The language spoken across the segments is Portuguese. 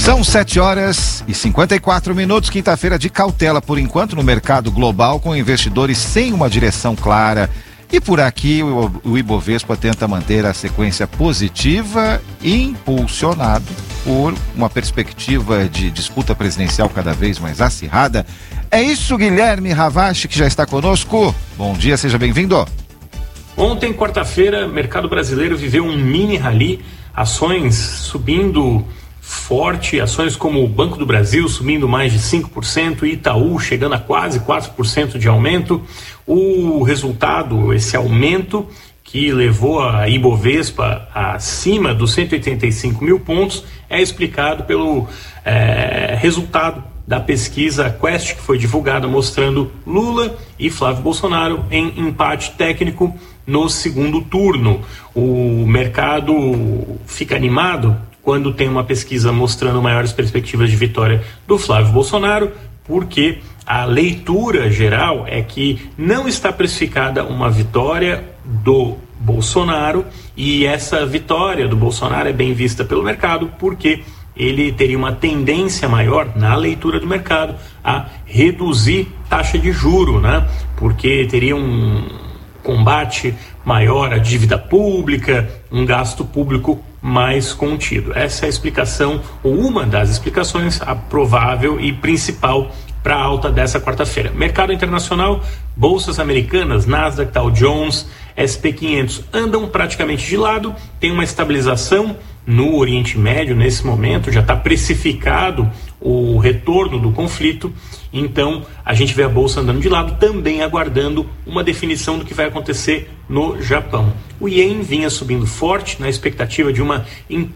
São 7h54, quinta-feira de cautela por enquanto no mercado global, com investidores sem uma direção clara. E por aqui o Ibovespa tenta manter a sequência positiva, impulsionado por uma perspectiva de disputa presidencial cada vez mais acirrada. É isso, Guilherme Ravache, que já está conosco. Bom dia, seja bem-vindo. Ontem, quarta-feira, o mercado brasileiro viveu um mini rally, ações subindo forte, ações como o Banco do Brasil subindo mais de 5%, Itaú chegando a quase 4% de aumento. O resultado, esse aumento que levou a Ibovespa acima dos 185 mil pontos, é explicado pelo resultado da pesquisa Quest, que foi divulgada mostrando Lula e Flávio Bolsonaro em empate técnico no segundo turno. O mercado fica animado quando tem uma pesquisa mostrando maiores perspectivas de vitória do Flávio Bolsonaro, porque a leitura geral é que não está precificada uma vitória do Bolsonaro, e essa vitória do Bolsonaro é bem vista pelo mercado porque ele teria uma tendência maior, na leitura do mercado, a reduzir taxa de juro, né? Porque teria um combate maior à dívida pública, um gasto público mais contido. Essa é a explicação, ou uma das explicações, a provável e principal para a alta dessa quarta-feira. Mercado internacional, bolsas americanas, Nasdaq, Dow Jones, S&P 500 andam praticamente de lado, tem uma estabilização no Oriente Médio nesse momento, já está precificado o retorno do conflito, então a gente vê a bolsa andando de lado, também aguardando uma definição do que vai acontecer no Japão. O Yen vinha subindo forte na expectativa de uma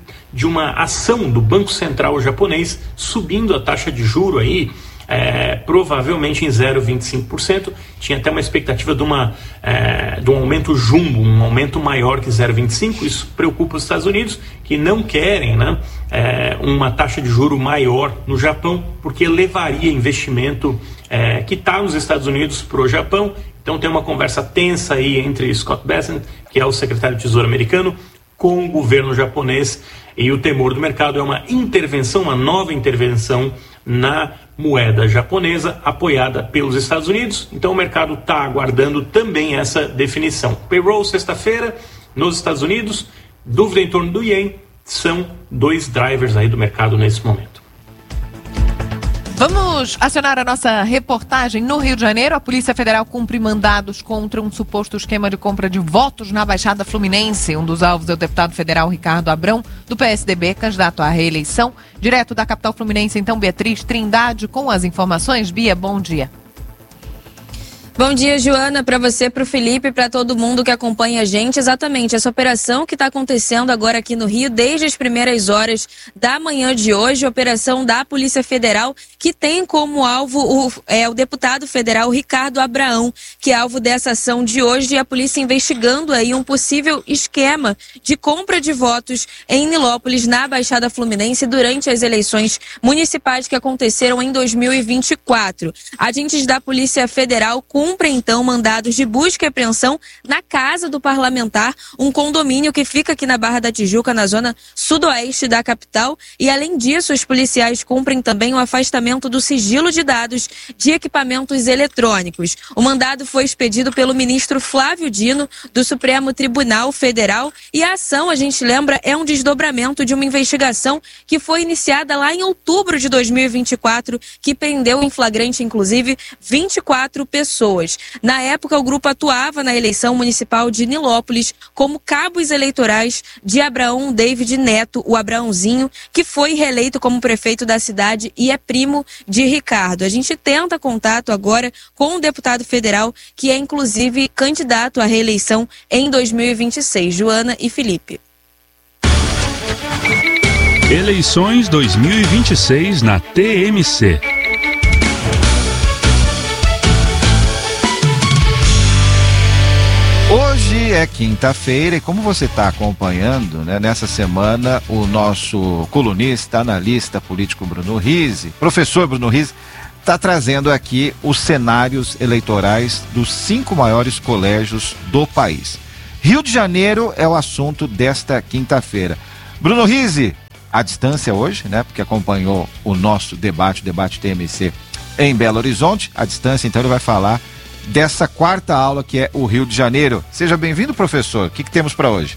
ação do Banco Central japonês, subindo a taxa de juro aí, provavelmente em 0,25%, tinha até uma expectativa de um aumento jumbo, um aumento maior que 0,25%, isso preocupa os Estados Unidos, que não querem, né, uma taxa de juro maior no Japão, porque levaria investimento que está nos Estados Unidos para o Japão. Então tem uma conversa tensa aí entre Scott Bessent, que é o secretário de Tesouro americano, com o governo japonês, e o temor do mercado é uma intervenção, uma nova intervenção na moeda japonesa apoiada pelos Estados Unidos. Então o mercado está aguardando também essa definição. Payroll sexta-feira nos Estados Unidos, dúvida em torno do Yen, são dois drivers aí do mercado nesse momento. Vamos acionar a nossa reportagem no Rio de Janeiro. A Polícia Federal cumpre mandados contra um suposto esquema de compra de votos na Baixada Fluminense. Um dos alvos é o deputado federal Ricardo Abrão, do PSDB, candidato à reeleição. Direto da capital fluminense, então, Beatriz Trindade, com as informações. Bia, bom dia. Bom dia, Joana, para você, para o Felipe e para todo mundo que acompanha a gente. Exatamente, essa operação que está acontecendo agora aqui no Rio, desde as primeiras horas da manhã de hoje, operação da Polícia Federal, que tem como alvo o deputado federal Ricardo Abrão, que é alvo dessa ação de hoje, e a polícia investigando aí um possível esquema de compra de votos em Nilópolis, na Baixada Fluminense, durante as eleições municipais que aconteceram em 2024. Agentes da Polícia Federal cumprem então mandados de busca e apreensão na casa do parlamentar, um condomínio que fica aqui na Barra da Tijuca, na zona sudoeste da capital, e além disso os policiais cumprem também o afastamento do sigilo de dados de equipamentos eletrônicos. O mandado foi expedido pelo ministro Flávio Dino, do Supremo Tribunal Federal, e a ação, a gente lembra, é um desdobramento de uma investigação que foi iniciada lá em outubro de 2024, que prendeu em flagrante, inclusive, 24 pessoas. Na época, o grupo atuava na eleição municipal de Nilópolis como cabos eleitorais de Abraão David Neto, o Abraãozinho, que foi reeleito como prefeito da cidade e é primo de Ricardo. A gente tenta contato agora com o deputado federal, que é inclusive candidato à reeleição em 2026. Joana e Felipe. Eleições 2026 na TMC. Hoje é quinta-feira e como você está acompanhando, né, nessa semana, o nosso colunista, analista político Bruno Rizzi, professor Bruno Rizzi, está trazendo aqui os cenários eleitorais dos 5 maiores colégios do país. Rio de Janeiro é o assunto desta quinta-feira. Bruno Rizzi, à distância hoje, né? Porque acompanhou o nosso debate, o debate TMC em Belo Horizonte, à distância, então ele vai falar dessa quarta aula que é o Rio de Janeiro. Seja bem-vindo, professor. O que temos para hoje?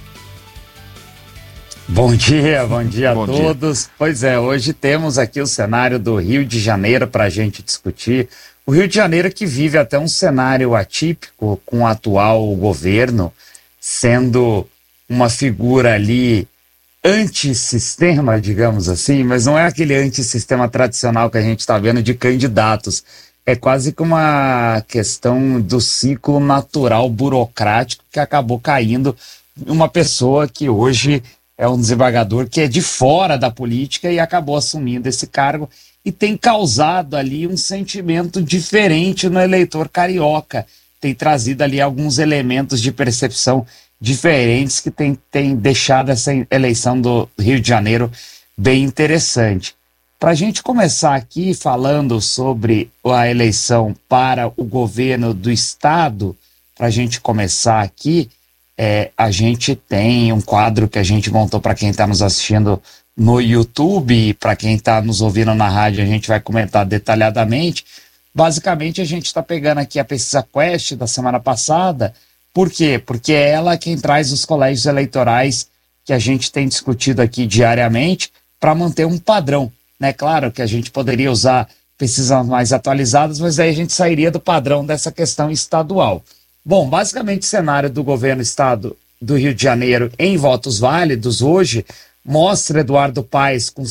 Bom dia a todos. Pois é, hoje temos aqui o cenário do Rio de Janeiro para a gente discutir. O Rio de Janeiro que vive até um cenário atípico com o atual governo, sendo uma figura ali antissistema, digamos assim, mas não é aquele antissistema tradicional que a gente está vendo de candidatos. É quase que uma questão do ciclo natural burocrático que acabou caindo em uma pessoa que hoje é um desembargador que é de fora da política e acabou assumindo esse cargo e tem causado ali um sentimento diferente no eleitor carioca. Tem trazido ali alguns elementos de percepção diferentes que tem deixado essa eleição do Rio de Janeiro bem interessante. Para a gente começar aqui falando sobre a eleição para o governo do estado, para a gente começar aqui, a gente tem um quadro que a gente montou para quem está nos assistindo no YouTube, e para quem está nos ouvindo na rádio a gente vai comentar detalhadamente. Basicamente a gente está pegando aqui a pesquisa Quest da semana passada. Por quê? Porque é ela quem traz os colégios eleitorais que a gente tem discutido aqui diariamente para manter um padrão, né? Claro que a gente poderia usar pesquisas mais atualizadas, mas aí a gente sairia do padrão dessa questão estadual. Bom, basicamente o cenário do governo estado do Rio de Janeiro em votos válidos hoje mostra Eduardo Paes com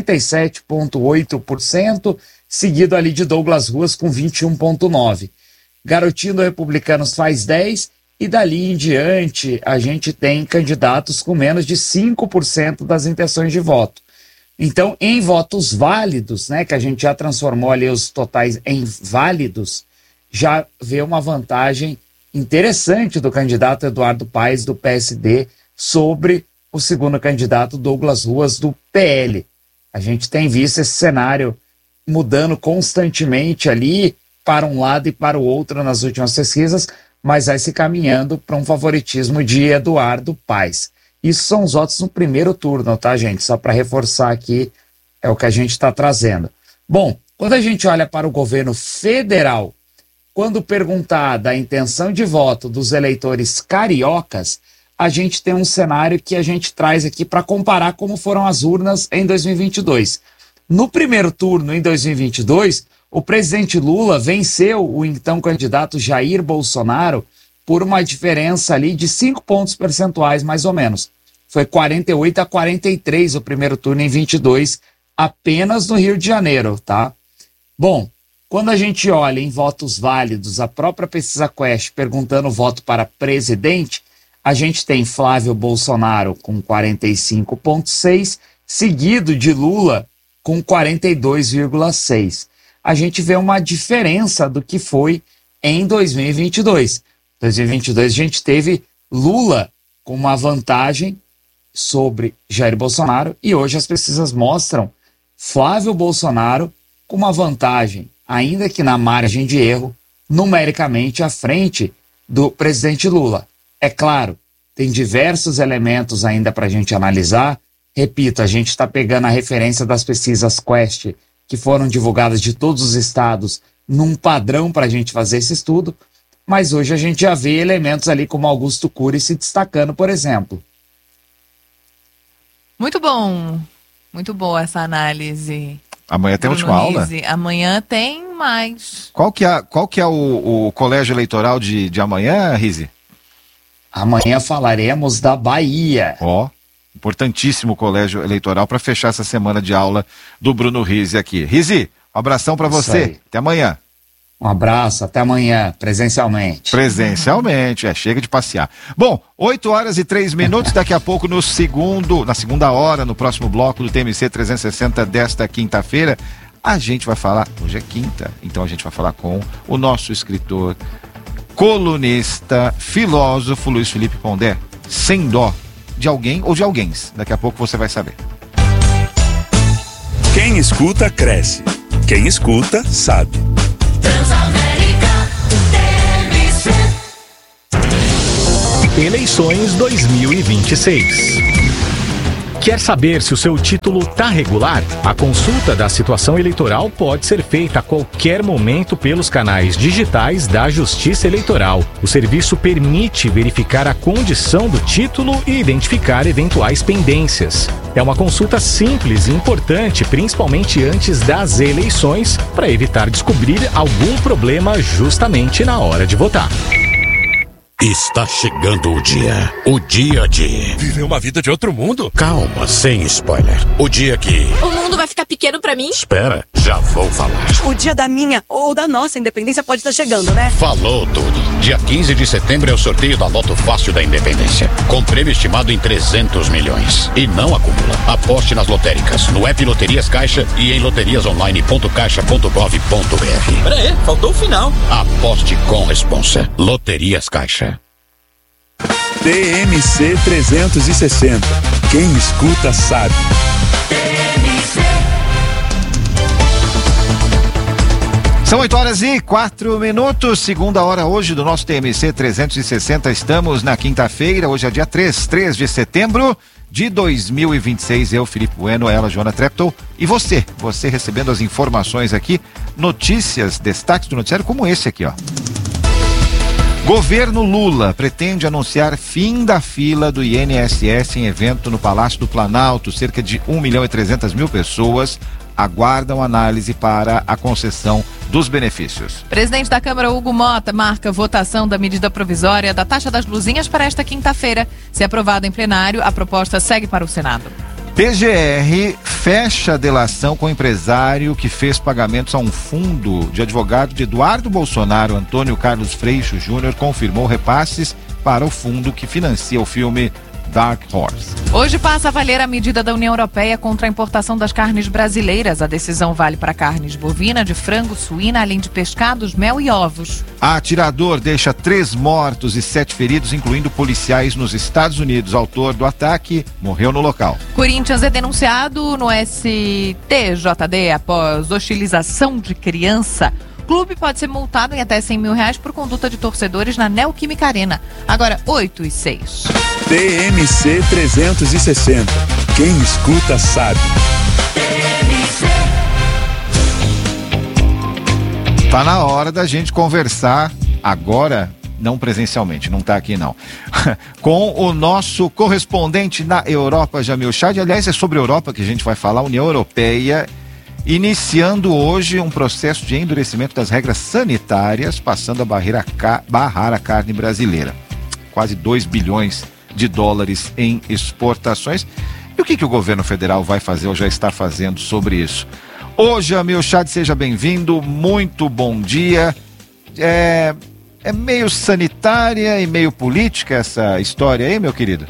57,8%, seguido ali de Douglas Ruas com 21,9%. Garotinho do Republicanos faz 10%, e dali em diante a gente tem candidatos com menos de 5% das intenções de voto. Então, em votos válidos, né, que a gente já transformou ali os totais em válidos, já vê uma vantagem interessante do candidato Eduardo Paes, do PSD, sobre o segundo candidato Douglas Ruas, do PL. A gente tem visto esse cenário mudando constantemente ali para um lado e para o outro nas últimas pesquisas, mas vai se caminhando para um favoritismo de Eduardo Paes. Isso são os votos no primeiro turno, tá, gente? Só para reforçar aqui, é o que a gente está trazendo. Bom, quando a gente olha para o governo federal, quando perguntada a intenção de voto dos eleitores cariocas, a gente tem um cenário que a gente traz aqui para comparar como foram as urnas em 2022. No primeiro turno, em 2022, o presidente Lula venceu o então candidato Jair Bolsonaro por uma diferença ali de 5 pontos percentuais, mais ou menos. Foi 48-43 o primeiro turno em 22, apenas no Rio de Janeiro, tá? Bom, quando a gente olha em votos válidos, a própria pesquisa Quest perguntando o voto para presidente, a gente tem Flávio Bolsonaro com 45,6, seguido de Lula com 42,6. A gente vê uma diferença do que foi em 2022. Em 2022 a gente teve Lula com uma vantagem sobre Jair Bolsonaro e hoje as pesquisas mostram Flávio Bolsonaro com uma vantagem, ainda que na margem de erro, numericamente à frente do presidente Lula. É claro, tem diversos elementos ainda para a gente analisar. Repito, a gente está pegando a referência das pesquisas Quest que foram divulgadas de todos os estados num padrão para a gente fazer esse estudo, mas hoje a gente já vê elementos ali como Augusto Cury se destacando, por exemplo. Muito muito boa essa análise. Amanhã tem a última aula? Amanhã tem mais. Qual que é o colégio eleitoral de amanhã, Rizzi? Amanhã falaremos da Bahia. Importantíssimo colégio eleitoral para fechar essa semana de aula do Bruno Rizzi aqui. Rizzi, um abração para você. Até amanhã. Um abraço, até amanhã, presencialmente. Chega de passear. Bom, 8h03, daqui a pouco na segunda hora, no próximo bloco do TMC 360 desta quinta-feira, a gente vai falar, hoje é quinta, então a gente vai falar com o nosso escritor, colunista, filósofo Luiz Felipe Pondé, sem dó de alguém ou de alguém. Daqui a pouco você vai saber. Quem escuta, cresce. Quem escuta, sabe. Eleições 2026. Quer saber se o seu título está regular? A consulta da situação eleitoral pode ser feita a qualquer momento pelos canais digitais da Justiça Eleitoral. O serviço permite verificar a condição do título e identificar eventuais pendências. É uma consulta simples e importante, principalmente antes das eleições, para evitar descobrir algum problema justamente na hora de votar. Está chegando o dia de... Viver uma vida de outro mundo? Calma, sem spoiler. O dia que... O mundo vai ficar pequeno pra mim? Espera, já vou falar. O dia da minha ou da nossa independência pode estar chegando, né? Falou tudo. Dia 15 de setembro é o sorteio da Loto Fácil da Independência, com prêmio estimado em 300 milhões. E não acumula. Aposte nas lotéricas, no app Loterias Caixa e em loteriasonline.caixa.gov.br. Peraí, faltou o final. Aposte com responsa. Loterias Caixa. TMC 360. Quem escuta sabe. São 8h04, segunda hora hoje do nosso TMC 360. Estamos na quinta-feira, hoje é dia 3 de setembro de 2026. Eu, Felipe Bueno, ela, Joana Treptow, e você recebendo as informações aqui, notícias, destaques do noticiário como esse aqui, ó. Governo Lula pretende anunciar fim da fila do INSS em evento no Palácio do Planalto. Cerca de 1.300.000 pessoas aguardam análise para a concessão dos benefícios. Presidente da Câmara, Hugo Mota, marca votação da medida provisória da taxa das luzinhas para esta quinta-feira. Se aprovada em plenário, a proposta segue para o Senado. PGR fecha a delação com o empresário que fez pagamentos a um fundo de advogado de Eduardo Bolsonaro. Antônio Carlos Freixo Júnior confirmou repasses para o fundo que financia o filme Dark Horse. Hoje passa a valer a medida da União Europeia contra a importação das carnes brasileiras. A decisão vale para carnes bovina, de frango, suína, além de pescados, mel e ovos. Atirador deixa 3 mortos e 7 feridos, incluindo policiais nos Estados Unidos. Autor do ataque morreu no local. Corinthians é denunciado no STJD após hostilização de criança. O clube pode ser multado em até R$100 mil por conduta de torcedores na Neoquímica Arena. Agora, 8h06. TMC 360. Quem escuta sabe. Tá na hora da gente conversar agora, não presencialmente, não tá aqui não, com o nosso correspondente na Europa, Jamil Chad. Aliás, é sobre a Europa que a gente vai falar, União Europeia, iniciando hoje um processo de endurecimento das regras sanitárias, passando a barrar a carne brasileira. Quase 2 bilhões de dólares em exportações. E o que o governo federal vai fazer ou já está fazendo sobre isso? Ô, Jamil Chad, seja bem-vindo, muito bom dia. É meio sanitária e meio política essa história aí, meu querido?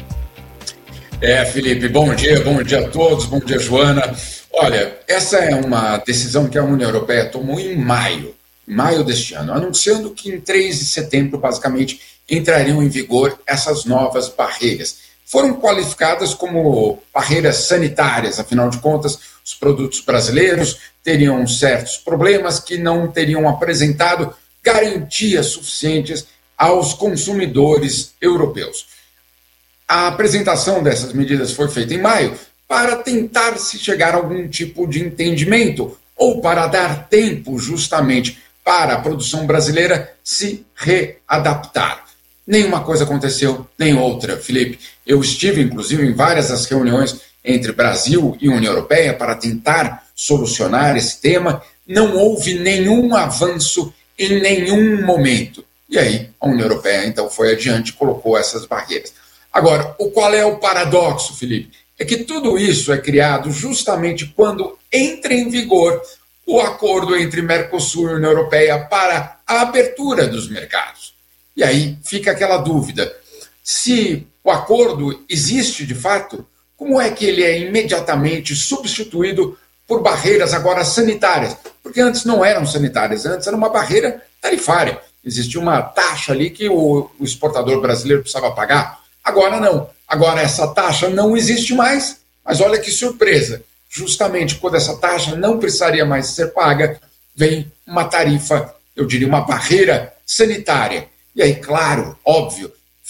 Felipe, bom dia a todos, bom dia, Joana. Olha, essa é uma decisão que a União Europeia tomou em maio deste ano, anunciando que em 3 de setembro, basicamente, entrariam em vigor essas novas barreiras. Foram qualificadas como barreiras sanitárias, afinal de contas, os produtos brasileiros teriam certos problemas que não teriam apresentado garantias suficientes aos consumidores europeus. A apresentação dessas medidas foi feita em maio para tentar se chegar a algum tipo de entendimento ou para dar tempo justamente para a produção brasileira se readaptar. Nenhuma coisa aconteceu, nem outra, Felipe. Eu estive, inclusive, em várias das reuniões entre Brasil e União Europeia para tentar solucionar esse tema. Não houve nenhum avanço em nenhum momento. E aí, a União Europeia, então, foi adiante e colocou essas barreiras. Agora, qual é o paradoxo, Felipe? É que tudo isso é criado justamente quando entra em vigor o acordo entre Mercosul e União Europeia para a abertura dos mercados. E aí fica aquela dúvida, se o acordo existe de fato, como é que ele é imediatamente substituído por barreiras agora sanitárias? Porque antes não eram sanitárias, antes era uma barreira tarifária. Existia uma taxa ali que o exportador brasileiro precisava pagar. Agora não. Agora essa taxa não existe mais, mas olha que surpresa. Justamente quando essa taxa não precisaria mais ser paga, vem uma tarifa, eu diria uma barreira sanitária. E aí, claro, óbvio,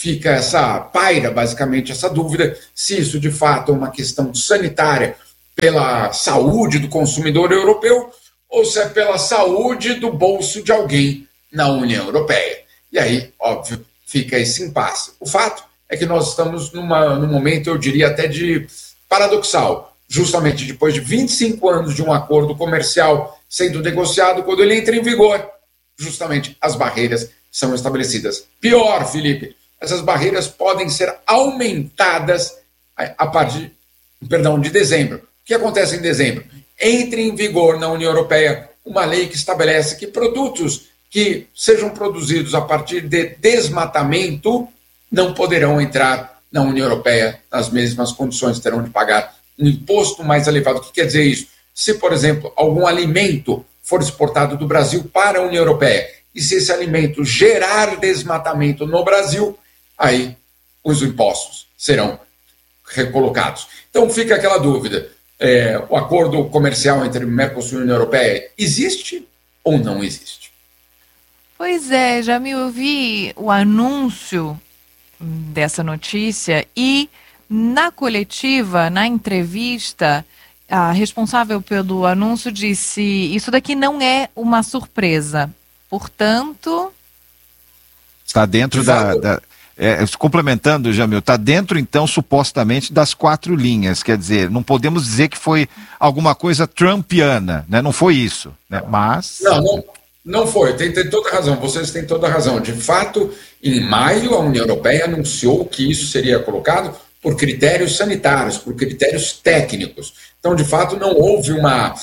paira basicamente essa dúvida se isso de fato é uma questão sanitária pela saúde do consumidor europeu ou se é pela saúde do bolso de alguém na União Europeia. E aí, óbvio, fica esse impasse. O fato é que nós estamos num momento, eu diria até de paradoxal, justamente depois de 25 anos de um acordo comercial sendo negociado, quando ele entra em vigor, justamente as barreiras são estabelecidas. Pior, Felipe, essas barreiras podem ser aumentadas a partir, de dezembro. O que acontece em dezembro? Entra em vigor na União Europeia uma lei que estabelece que produtos que sejam produzidos a partir de desmatamento não poderão entrar na União Europeia nas mesmas condições, terão de pagar um imposto mais elevado. O que quer dizer isso? Se, por exemplo, algum alimento for exportado do Brasil para a União Europeia e se esse alimento gerar desmatamento no Brasil, aí os impostos serão recolocados. Então fica aquela dúvida, o acordo comercial entre Mercosul e União Europeia existe ou não existe? Pois é, Jamil, eu vi o anúncio dessa notícia e na coletiva, na entrevista, a responsável pelo anúncio disse: isso daqui não é uma surpresa, portanto... Está dentro complementando, Jamil, está dentro, então, supostamente, das 4 linhas. Quer dizer, não podemos dizer que foi alguma coisa trumpiana, né? Não foi isso, né? Mas... Não foi, tem toda a razão, vocês têm toda a razão. De fato, em maio, a União Europeia anunciou que isso seria colocado por critérios sanitários, por critérios técnicos. Então, de fato, não houve uma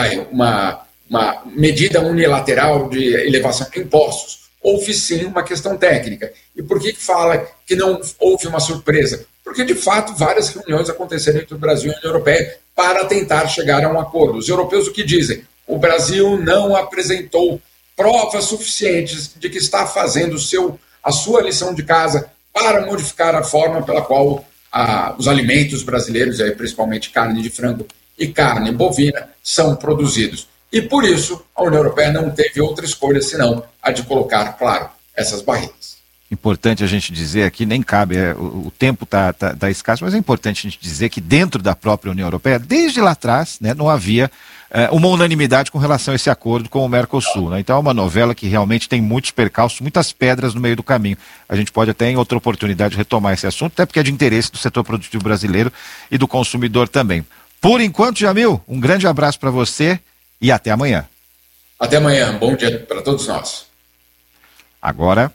medida unilateral de elevação de impostos. Houve, sim, uma questão técnica. E por que fala que não houve uma surpresa? Porque, de fato, várias reuniões aconteceram entre o Brasil e a União Europeia para tentar chegar a um acordo. Os europeus o que dizem? O Brasil não apresentou provas suficientes de que está fazendo a sua lição de casa para modificar a forma pela qual os alimentos brasileiros, principalmente carne de frango e carne bovina, são produzidos. E por isso a União Europeia não teve outra escolha senão a de colocar, claro, essas barreiras. Importante a gente dizer aqui, nem cabe, o tempo tá escasso, mas é importante a gente dizer que dentro da própria União Europeia, desde lá atrás, né, não havia uma unanimidade com relação a esse acordo com o Mercosul, né? Então é uma novela que realmente tem muitos percalços, muitas pedras no meio do caminho. A gente pode até em outra oportunidade retomar esse assunto, até porque é de interesse do setor produtivo brasileiro e do consumidor também. Por enquanto, Jamil, um grande abraço para você e até amanhã. Até amanhã, bom dia para todos nós. Agora,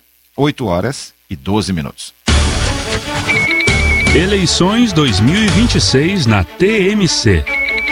8h12. Eleições 2026 na TMC.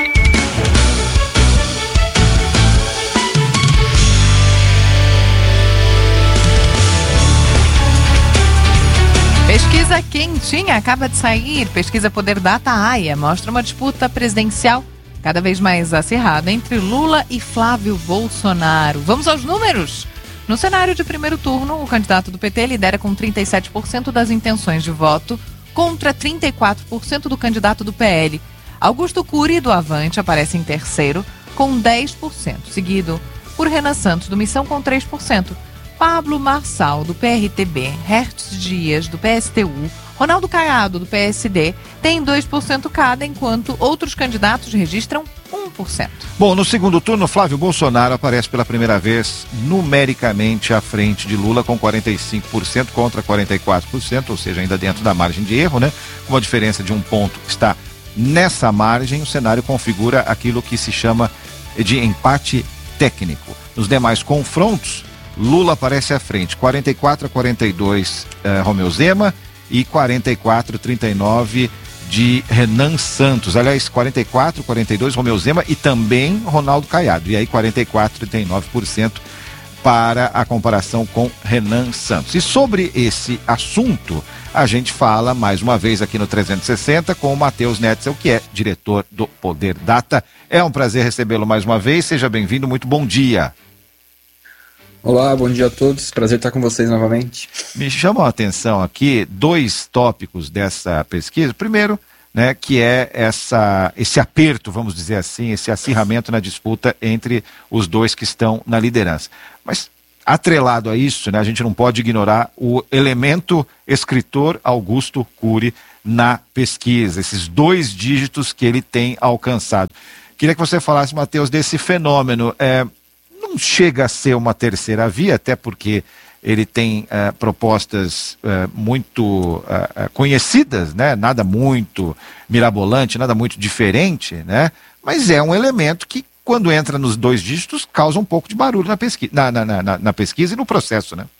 Pesquisa quentinha acaba de sair. Pesquisa Poder Data AIA mostra uma disputa presidencial cada vez mais acirrada entre Lula e Flávio Bolsonaro. Vamos aos números? No cenário de primeiro turno, o candidato do PT lidera com 37% das intenções de voto contra 34% do candidato do PL. Augusto Cury, do Avante, aparece em terceiro com 10%, seguido por Renan Santos, do Missão, com 3%. Pablo Marçal, do PRTB, Hertz Dias, do PSTU, Ronaldo Caiado, do PSD, tem 2% cada, enquanto outros candidatos registram 1%. Bom, no segundo turno, Flávio Bolsonaro aparece pela primeira vez numericamente à frente de Lula com 45% contra 44%, ou seja, ainda dentro da margem de erro, né? Com uma diferença de 1 ponto que está nessa margem, o cenário configura aquilo que se chama de empate técnico. Nos demais confrontos, Lula aparece à frente, 44-42 Romeu Zema e 44-39 de Renan Santos. Aliás, 44-42 Romeu Zema e também Ronaldo Caiado. E aí 44-39% para a comparação com Renan Santos. E sobre esse assunto, a gente fala mais uma vez aqui no 360 com o Matheus Netzel, que é diretor do Poder Data. É um prazer recebê-lo mais uma vez. Seja bem-vindo, muito bom dia. Olá, bom dia a todos, prazer estar com vocês novamente. Me chamam a atenção aqui 2 tópicos dessa pesquisa. Primeiro, né, que é esse aperto, vamos dizer assim, esse acirramento na disputa entre os dois que estão na liderança. Mas atrelado a isso, né, a gente não pode ignorar o elemento escritor Augusto Cury na pesquisa, esses 2 dígitos que ele tem alcançado. Queria que você falasse, Matheus, desse fenômeno. Não chega a ser uma terceira via, até porque ele tem propostas muito conhecidas, né? Nada muito mirabolante, nada muito diferente, né? Mas é um elemento que, quando entra nos 2 dígitos, causa um pouco de barulho na pesquisa, na pesquisa e no processo, né?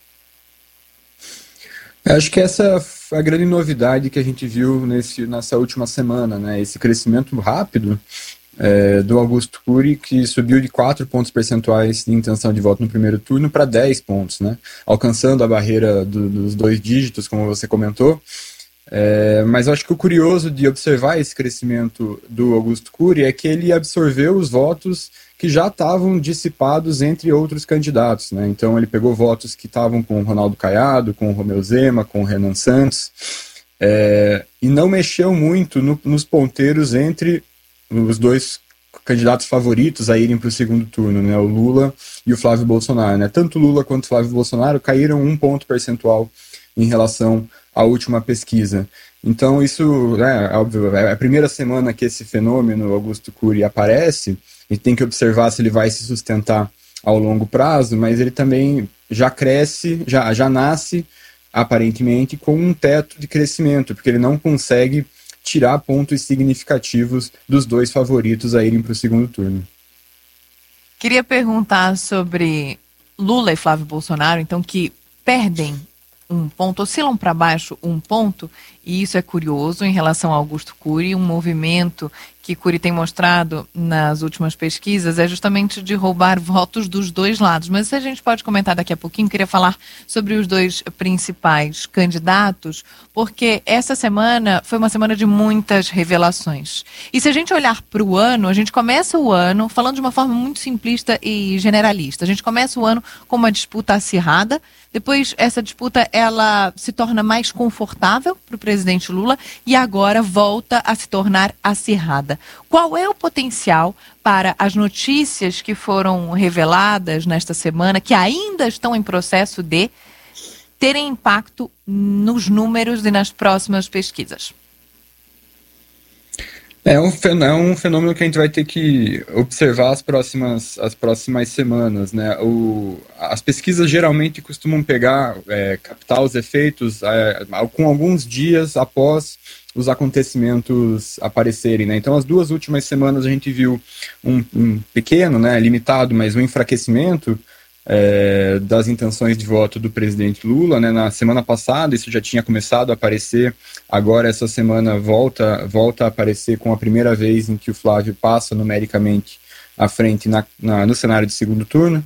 Acho que essa foi a grande novidade que a gente viu nessa última semana, né? Esse crescimento rápido do Augusto Cury, que subiu de 4 pontos percentuais de intenção de voto no primeiro turno para 10 pontos, né? Alcançando a barreira dos 2 dígitos, como você comentou. Mas eu acho que o curioso de observar esse crescimento do Augusto Cury é que ele absorveu os votos que já estavam dissipados entre outros candidatos, né? Então ele pegou votos que estavam com o Ronaldo Caiado, com o Romeu Zema, com o Renan Santos, e não mexeu muito nos ponteiros entre os 2 candidatos favoritos a irem para o segundo turno, né? O Lula e o Flávio Bolsonaro, né? Tanto Lula quanto Flávio Bolsonaro caíram 1 ponto percentual em relação à última pesquisa. Então isso, óbvio, é a primeira semana que esse fenômeno Augusto Cury aparece. A gente tem que observar se ele vai se sustentar ao longo prazo, mas ele também já cresce, já nasce aparentemente com um teto de crescimento, porque ele não consegue tirar pontos significativos dos 2 favoritos a irem para o segundo turno. Queria perguntar sobre Lula e Flávio Bolsonaro, então, que perdem 1 ponto, oscilam para baixo 1 ponto, e isso é curioso em relação a Augusto Cury. Um movimento que Cury tem mostrado nas últimas pesquisas é justamente de roubar votos dos 2 lados. Mas se a gente pode comentar daqui a pouquinho, queria falar sobre os 2 principais candidatos, porque essa semana foi uma semana de muitas revelações. E se a gente olhar para o ano, a gente começa o ano falando de uma forma muito simplista e generalista. A gente começa o ano com uma disputa acirrada, depois essa disputa ela se torna mais confortável para o presidente Lula e agora volta a se tornar acirrada. Qual é o potencial para as notícias que foram reveladas nesta semana, que ainda estão em processo de terem impacto nos números e nas próximas pesquisas? É um fenômeno que a gente vai ter que observar as próximas semanas, né? As pesquisas geralmente costumam captar os efeitos com alguns dias após os acontecimentos aparecerem, né? Então, as 2 últimas semanas a gente viu um pequeno, né, limitado, mas um enfraquecimento das intenções de voto do presidente Lula, né? Na semana passada isso já tinha começado a aparecer, agora essa semana volta a aparecer com a primeira vez em que o Flávio passa numericamente à frente no cenário de segundo turno,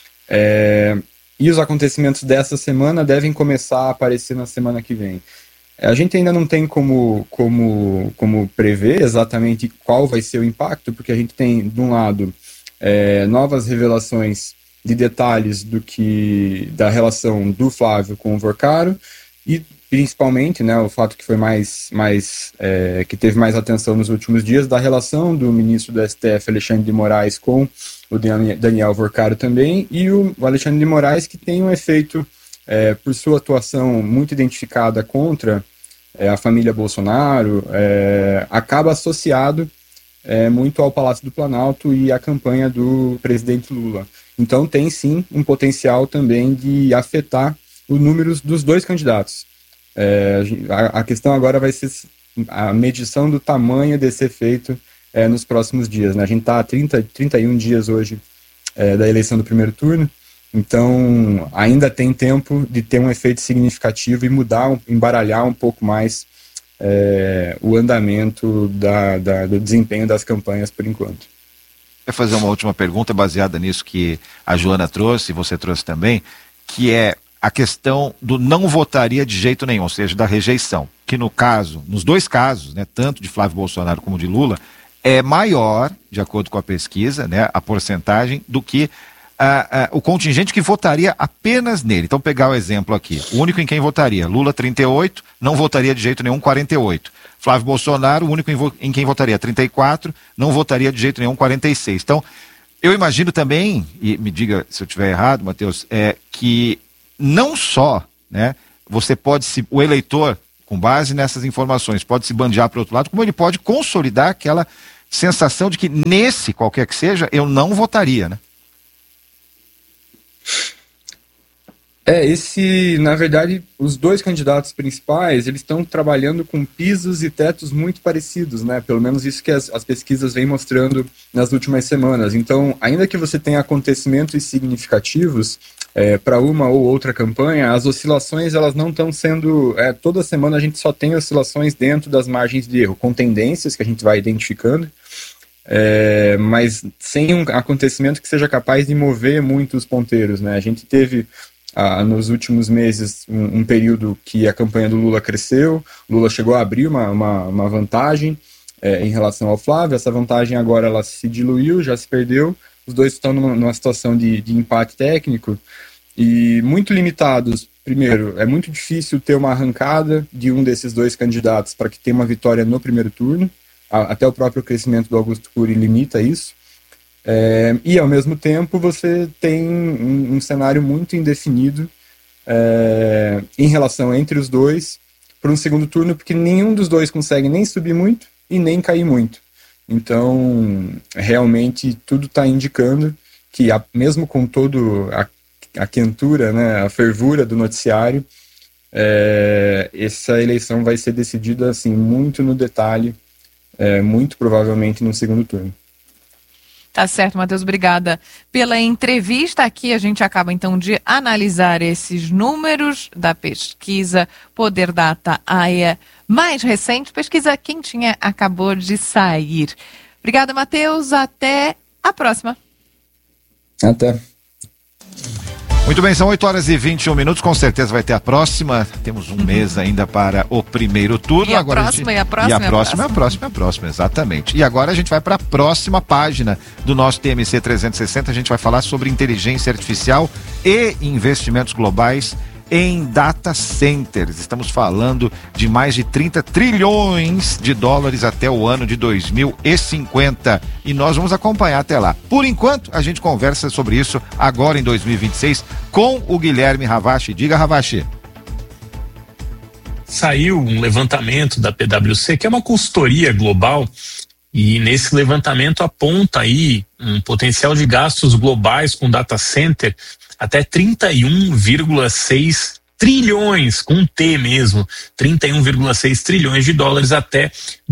e os acontecimentos dessa semana devem começar a aparecer na semana que vem. A gente ainda não tem como prever exatamente qual vai ser o impacto, porque a gente tem, de um lado, novas revelações de detalhes da relação do Flávio com o Vorcaro e principalmente, né, o fato que foi que teve mais atenção nos últimos dias, da relação do ministro do STF, Alexandre de Moraes, com o Daniel Vorcaro também, e o Alexandre de Moraes, que tem um efeito, por sua atuação muito identificada contra a família Bolsonaro, acaba associado muito ao Palácio do Planalto e à campanha do presidente Lula. Então tem sim um potencial também de afetar os números dos 2 candidatos. A questão agora vai ser a medição do tamanho desse efeito nos próximos dias, né? A gente está a 31 dias hoje da eleição do primeiro turno, então ainda tem tempo de ter um efeito significativo e embaralhar um pouco mais o andamento do desempenho das campanhas por enquanto. Eu vou fazer uma última pergunta baseada nisso que a Joana trouxe, e você trouxe também, que é a questão do não votaria de jeito nenhum, ou seja, da rejeição, que nos 2 casos, né, tanto de Flávio Bolsonaro como de Lula, é maior, de acordo com a pesquisa, né, a porcentagem, do que o contingente que votaria apenas nele. Então, pegar o exemplo aqui, o único em quem votaria, Lula 38, não votaria de jeito nenhum 48. Flávio Bolsonaro, o único em quem votaria 34, não votaria de jeito nenhum 46. Então, eu imagino também, e me diga se eu estiver errado, Matheus, que não só, né, o eleitor, com base nessas informações, pode se bandear para o outro lado, como ele pode consolidar aquela sensação de que nesse, qualquer que seja, eu não votaria, né? Na verdade, os dois candidatos principais, eles estão trabalhando com pisos e tetos muito parecidos, né? Pelo menos isso que as pesquisas vêm mostrando nas últimas semanas. Então, ainda que você tenha acontecimentos significativos para uma ou outra campanha, as oscilações, elas não estão sendo... toda semana a gente só tem oscilações dentro das margens de erro, com tendências que a gente vai identificando, mas sem um acontecimento que seja capaz de mover muito os ponteiros, né? A gente teve... nos últimos meses, um período que a campanha do Lula cresceu, Lula chegou a abrir uma vantagem em relação ao Flávio, essa vantagem agora ela se diluiu, já se perdeu, os dois estão numa situação de empate técnico e muito limitados. Primeiro, é muito difícil ter uma arrancada de um desses dois candidatos para que tenha uma vitória no primeiro turno, até o próprio crescimento do Augusto Cury limita isso. E ao mesmo tempo você tem um cenário muito indefinido em relação entre os dois para um segundo turno, porque nenhum dos dois consegue nem subir muito e nem cair muito. Então realmente tudo está indicando que mesmo com todo a quentura, né, a fervura do noticiário, essa eleição vai ser decidida assim muito no detalhe, muito provavelmente no segundo turno. Tá certo, Matheus, obrigada pela entrevista. Aqui a gente acaba então de analisar esses números da pesquisa Poder Data AE mais recente, pesquisa quentinha, acabou de sair. Obrigada, Matheus, até a próxima. Até. Muito bem, são 8h21, com certeza vai ter a próxima, temos um mês ainda para o primeiro turno. E a próxima, exatamente. E agora a gente vai para a próxima página do nosso TMC 360, a gente vai falar sobre inteligência artificial e investimentos globais em data centers. Estamos falando de mais de 30 trilhões de dólares até o ano de 2050 e nós vamos acompanhar até lá. Por enquanto, a gente conversa sobre isso agora em 2026 com o Guilherme Ravache. Diga, Ravache. Saiu um levantamento da PwC, que é uma consultoria global, e nesse levantamento aponta aí um potencial de gastos globais com data center até 31,6 trilhões, com um T mesmo, 31,6 trilhões de dólares até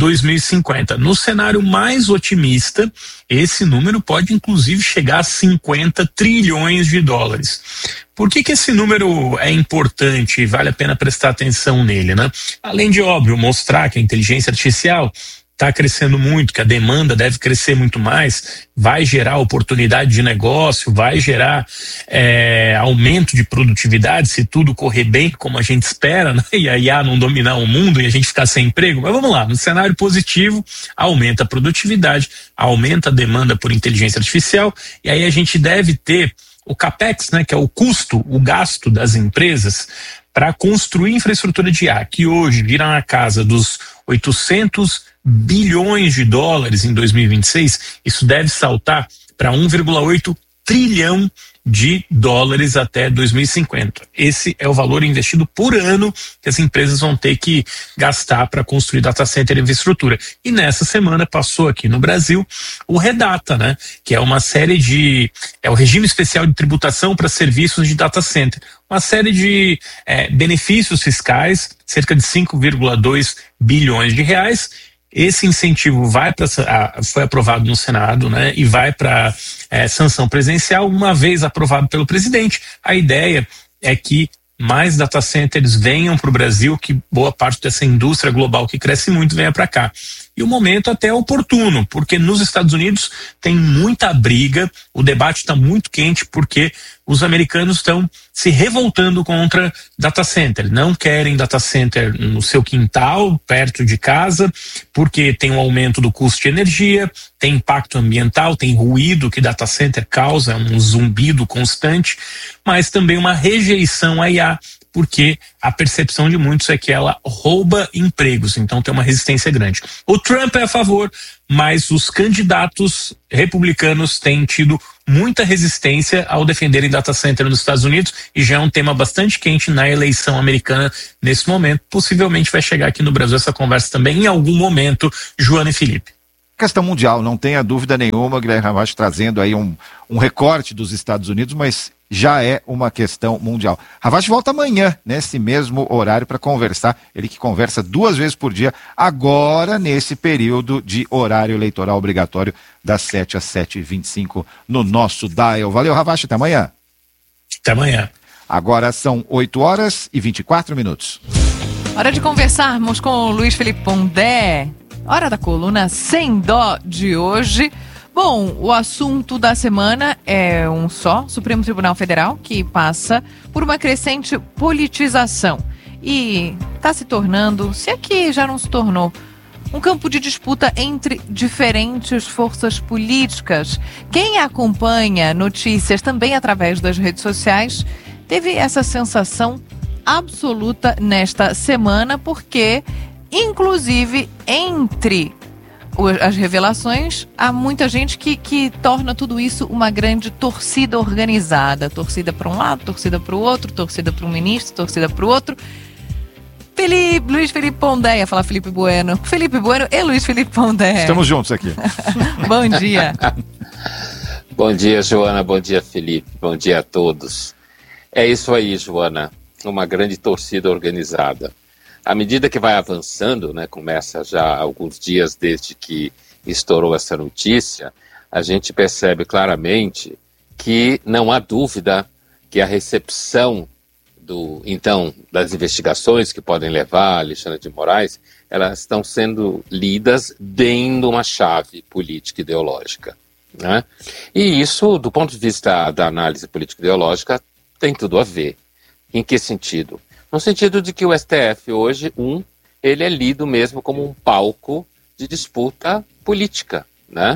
2050. No cenário mais otimista, esse número pode inclusive chegar a 50 trilhões de dólares. Por que esse número é importante e vale a pena prestar atenção nele, né? Além de, óbvio, mostrar que a inteligência artificial está crescendo muito, que a demanda deve crescer muito mais, vai gerar oportunidade de negócio, vai gerar aumento de produtividade, se tudo correr bem como a gente espera, né? E a IA não dominar o mundo e a gente ficar sem emprego. Mas vamos lá, no cenário positivo, aumenta a produtividade, aumenta a demanda por inteligência artificial, e aí a gente deve ter o CAPEX, né, que é o custo, o gasto das empresas para construir infraestrutura de IA, que hoje vira na casa dos 800 bilhões de dólares em 2026, isso deve saltar para 1,8 trilhão de dólares até 2050. Esse é o valor investido por ano que as empresas vão ter que gastar para construir data center e infraestrutura. E nessa semana passou aqui no Brasil o REDATA, né? Que é uma série é o regime especial de tributação para serviços de data center. Uma série de benefícios fiscais, cerca de 5,2 bilhões de reais. Esse incentivo foi aprovado no Senado, né, e vai para sanção presidencial. Uma vez aprovado pelo presidente, a ideia é que mais data centers venham para o Brasil, que boa parte dessa indústria global que cresce muito venha para cá. E o momento até é oportuno, porque nos Estados Unidos tem muita briga, o debate está muito quente, porque os americanos estão se revoltando contra data center. Não querem data center no seu quintal, perto de casa, porque tem um aumento do custo de energia, tem impacto ambiental, tem ruído que data center causa, um zumbido constante, mas também uma rejeição à IA, porque a percepção de muitos é que ela rouba empregos, então tem uma resistência grande. O Trump é a favor, mas os candidatos republicanos têm tido muita resistência ao defenderem data center nos Estados Unidos, e já é um tema bastante quente na eleição americana nesse momento. Possivelmente vai chegar aqui no Brasil essa conversa também em algum momento, Joana e Felipe. Questão mundial, não tenha dúvida nenhuma, Guilherme Ravache trazendo aí um recorte dos Estados Unidos, mas já é uma questão mundial. Ravache volta amanhã, nesse mesmo horário, para conversar, ele que conversa 2 vezes por dia, agora nesse período de horário eleitoral obrigatório, das 7 às 7h25 no nosso dial. Valeu, Ravache, até amanhã. Até amanhã. Agora são 8h24. Hora de conversarmos com o Luiz Felipe Pondé. Hora da coluna Sem Dó de hoje. Bom, o assunto da semana é um só: Supremo Tribunal Federal, que passa por uma crescente politização e está se tornando, se é que já não se tornou, um campo de disputa entre diferentes forças políticas. Quem acompanha notícias também através das redes sociais teve essa sensação absoluta nesta semana, porque inclusive entre as revelações, há muita gente que torna tudo isso uma grande torcida organizada. Torcida para um lado, torcida para o outro, torcida para um ministro, torcida para o outro. Luiz Felipe Pondé, ia falar Felipe Bueno. Felipe Bueno e Luiz Felipe Pondé. Estamos juntos aqui. Bom dia. Bom dia, Joana. Bom dia, Felipe. Bom dia a todos. É isso aí, Joana. Uma grande torcida organizada. À medida que vai avançando, né, começa já há alguns dias desde que estourou essa notícia, a gente percebe claramente que não há dúvida que a recepção das investigações que podem levar a Alexandre de Moraes, elas estão sendo lidas dentro de uma chave política ideológica, né? E isso, do ponto de vista da análise política ideológica, tem tudo a ver. Em que sentido? No sentido de que o STF hoje, ele é lido mesmo como um palco de disputa política, né?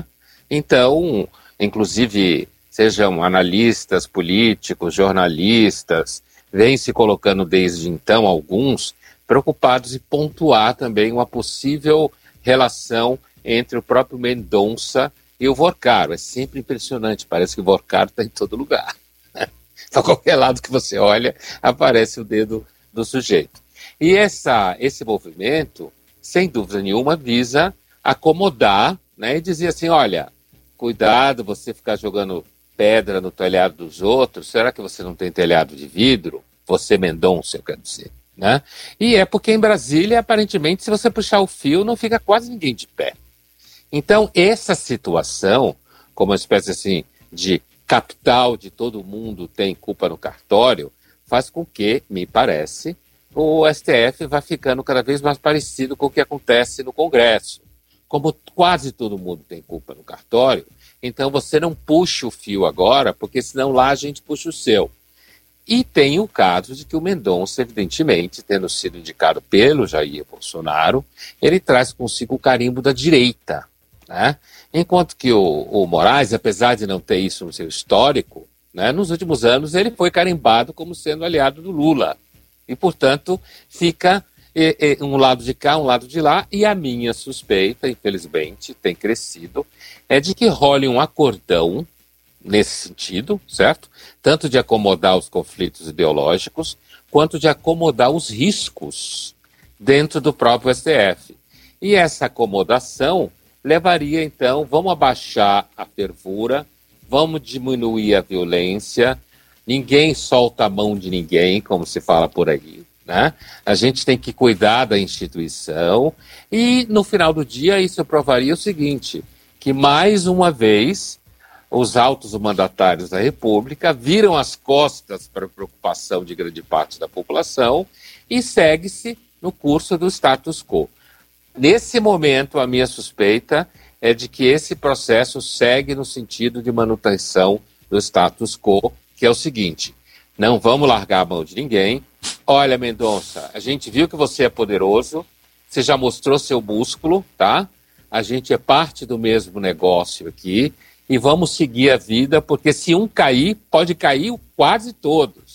Então, inclusive, sejam analistas políticos, jornalistas, vêm se colocando desde então alguns preocupados em pontuar também uma possível relação entre o próprio Mendonça e o Vorcaro. É sempre impressionante, parece que o Vorcaro está em todo lugar. Para qualquer lado que você olha, aparece o dedo do sujeito. E esse movimento, sem dúvida nenhuma, visa acomodar, né, e dizer assim, olha, cuidado você ficar jogando pedra no telhado dos outros, será que você não tem telhado de vidro? Você, Mendonça, eu quero dizer, né? E é porque em Brasília, aparentemente, se você puxar o fio, não fica quase ninguém de pé. Então, essa situação, como uma espécie assim de capital de todo mundo tem culpa no cartório, faz com que, me parece, o STF vá ficando cada vez mais parecido com o que acontece no Congresso. Como quase todo mundo tem culpa no cartório, então você não puxa o fio agora, porque senão lá a gente puxa o seu. E tem o caso de que o Mendonça, evidentemente, tendo sido indicado pelo Jair Bolsonaro, ele traz consigo o carimbo da direita, né? Enquanto que o Moraes, apesar de não ter isso no seu histórico, né, nos últimos anos ele foi carimbado como sendo aliado do Lula. E, portanto, fica um lado de cá, um lado de lá, e a minha suspeita, infelizmente, tem crescido, é de que role um acordão nesse sentido, certo? Tanto de acomodar os conflitos ideológicos, quanto de acomodar os riscos dentro do próprio STF. E essa acomodação levaria, então, vamos abaixar a fervura, vamos diminuir a violência, ninguém solta a mão de ninguém, como se fala por aí, né? A gente tem que cuidar da instituição e, no final do dia, isso provaria o seguinte, que, mais uma vez, os altos mandatários da República viram as costas para a preocupação de grande parte da população e segue-se no curso do status quo. Nesse momento, a minha suspeita é de que esse processo segue no sentido de manutenção do status quo, que é o seguinte, não vamos largar a mão de ninguém. Olha, Mendonça, a gente viu que você é poderoso, você já mostrou seu músculo, tá? A gente é parte do mesmo negócio aqui e vamos seguir a vida, porque se um cair, pode cair quase todos.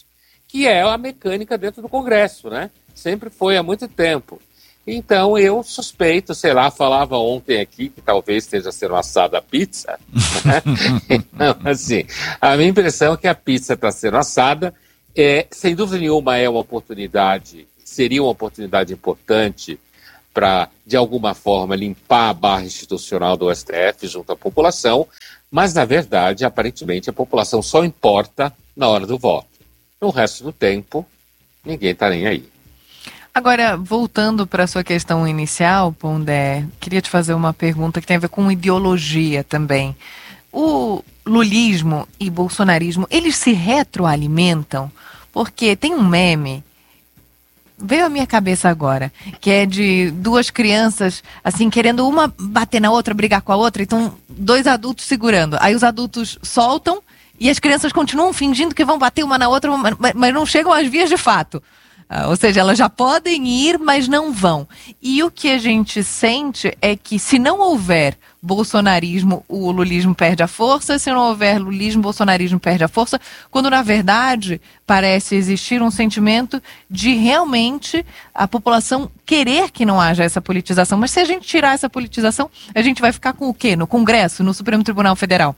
que é a mecânica dentro do Congresso, né? Sempre foi há muito tempo. Então eu suspeito, sei lá, falava ontem aqui que talvez esteja sendo assada a pizza. Né? Então, assim, a minha impressão é que a pizza está sendo assada. Sem dúvida nenhuma é uma oportunidade, seria uma oportunidade importante para, de alguma forma, limpar a barra institucional do STF junto à população, mas, na verdade, aparentemente, a população só importa na hora do voto. No resto do tempo, ninguém está nem aí. Agora, voltando para a sua questão inicial, Pondé, queria te fazer uma pergunta que tem a ver com ideologia também. O lulismo e bolsonarismo, eles se retroalimentam? Porque tem um meme, veio à minha cabeça agora, que é de duas crianças, assim, querendo uma bater na outra, brigar com a outra, então dois adultos segurando. Aí os adultos soltam e as crianças continuam fingindo que vão bater uma na outra, mas não chegam às vias de fato. Ou seja, elas já podem ir, mas não vão. E o que a gente sente é que se não houver bolsonarismo, o lulismo perde a força. Se não houver lulismo, o bolsonarismo perde a força. Quando, na verdade, parece existir um sentimento de realmente a população querer que não haja essa politização. Mas se a gente tirar essa politização, a gente vai ficar com o quê? No Congresso, no Supremo Tribunal Federal?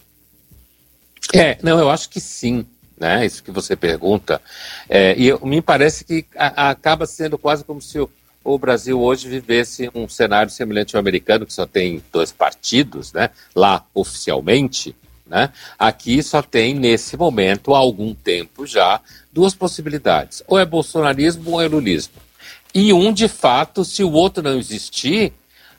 Não, eu acho que sim. Né, isso que você pergunta, e me parece que acaba sendo quase como se o Brasil hoje vivesse um cenário semelhante ao americano, que só tem 2 partidos, né, lá oficialmente, né, aqui só tem nesse momento, há algum tempo já, 2 possibilidades, ou é bolsonarismo ou é lulismo, e de fato, se o outro não existir,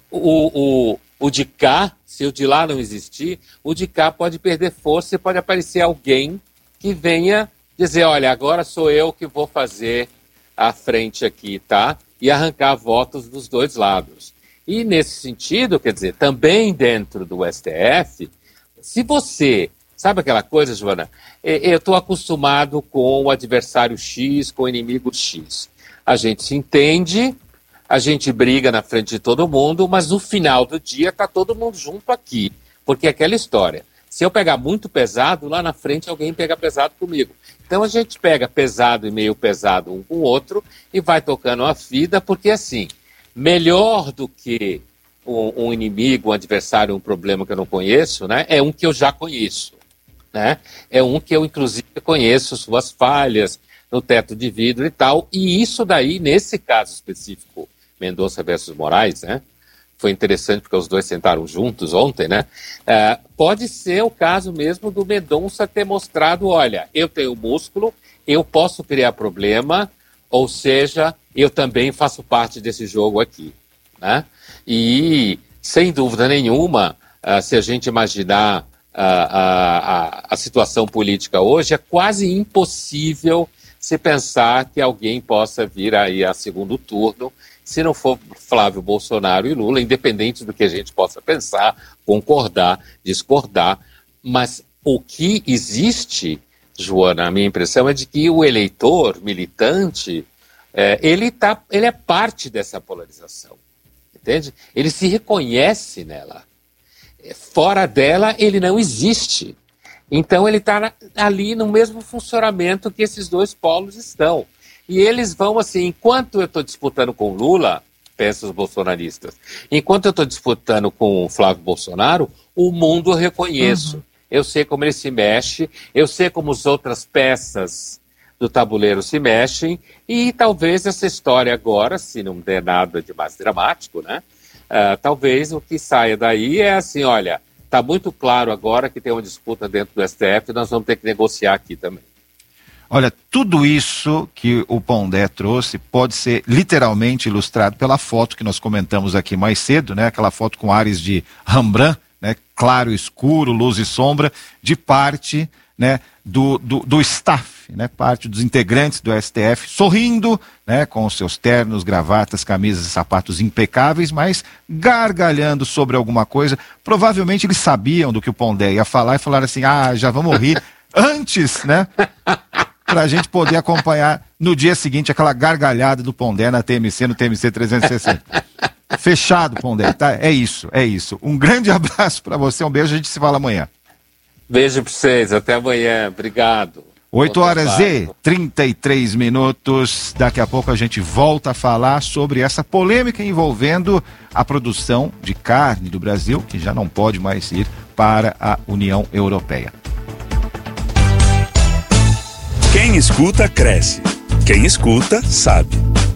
o de cá, se o de lá não existir, o de cá pode perder força e pode aparecer alguém que venha dizer, olha, agora sou eu que vou fazer a frente aqui, tá? E arrancar votos dos 2 lados. E nesse sentido, quer dizer, também dentro do STF, se você, sabe aquela coisa, Joana? Eu estou acostumado com o adversário X, com o inimigo X. A gente se entende, a gente briga na frente de todo mundo, mas no final do dia está todo mundo junto aqui. Porque é aquela história. Se eu pegar muito pesado, lá na frente alguém pega pesado comigo. Então a gente pega pesado e meio pesado um com o outro e vai tocando a vida, porque assim, melhor do que um inimigo, um adversário, um problema que eu não conheço, né, é um que eu já conheço. Né? É um que eu, inclusive, conheço suas falhas no teto de vidro e tal. E isso daí, nesse caso específico, Mendonça versus Moraes, né? Foi interessante porque os 2 sentaram juntos ontem, né? Pode ser o caso mesmo do Mendonça ter mostrado, olha, eu tenho músculo, eu posso criar problema, ou seja, eu também faço parte desse jogo aqui, né? E, sem dúvida nenhuma, se a gente imaginar a situação política hoje, é quase impossível se pensar que alguém possa vir aí a segundo turno, se não for Flávio Bolsonaro e Lula, independente do que a gente possa pensar, concordar, discordar, mas o que existe, Joana, a minha impressão é de que o eleitor militante, ele é parte dessa polarização, entende? Ele se reconhece nela. Fora dela, ele não existe. Então ele está ali no mesmo funcionamento que esses 2 polos estão. E eles vão assim, enquanto eu estou disputando com Lula, pensam os bolsonaristas, enquanto eu estou disputando com o Flávio Bolsonaro, o mundo eu reconheço. Eu sei como ele se mexe, eu sei como as outras peças do tabuleiro se mexem, e talvez essa história agora, se não der nada de mais dramático, né? Talvez o que saia daí é assim, olha, está muito claro agora que tem uma disputa dentro do STF, nós vamos ter que negociar aqui também. Olha, tudo isso que o Pondé trouxe pode ser literalmente ilustrado pela foto que nós comentamos aqui mais cedo, né? Aquela foto com ares de Rembrandt, né? Claro, escuro, luz e sombra, de parte, né, do staff, né? Parte dos integrantes do STF, sorrindo, né? Com os seus ternos, gravatas, camisas e sapatos impecáveis, mas gargalhando sobre alguma coisa. Provavelmente eles sabiam do que o Pondé ia falar e falaram assim, já vamos rir antes, né? Para a gente poder acompanhar no dia seguinte aquela gargalhada do Pondé na TMC, no TMC 360. Fechado, Pondé, tá? É isso. Um grande abraço para você, um beijo, a gente se fala amanhã. Beijo para vocês, até amanhã, obrigado. 8h33. Daqui a pouco a gente volta a falar sobre essa polêmica envolvendo a produção de carne do Brasil, que já não pode mais ir para a União Europeia. Quem escuta, cresce. Quem escuta, sabe.